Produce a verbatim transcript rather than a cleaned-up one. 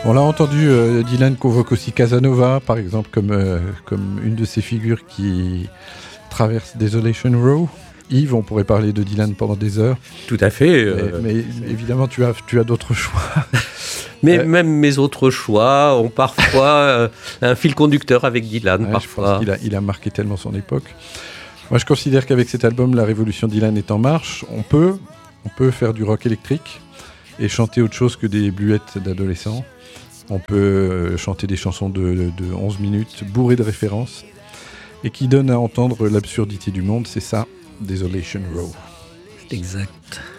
On l'a entendu, euh, Dylan convoque aussi Casanova, par exemple, comme, euh, comme une de ces figures qui traverse Desolation Row. Yves, on pourrait parler de Dylan pendant des heures. Tout à fait. Euh... Mais, mais évidemment, tu as, tu as d'autres choix. Mais euh... même mes autres choix ont parfois euh, un fil conducteur avec Dylan. Ouais, parfois. Je pense qu'il a, il a marqué tellement son époque. Moi, je considère qu'avec cet album, la révolution Dylan est en marche. On peut, on peut faire du rock électrique et chanter autre chose que des bluettes d'adolescents. On peut chanter des chansons de, de onze minutes, bourrées de références, et qui donnent à entendre l'absurdité du monde. C'est ça, Desolation Row. Exact.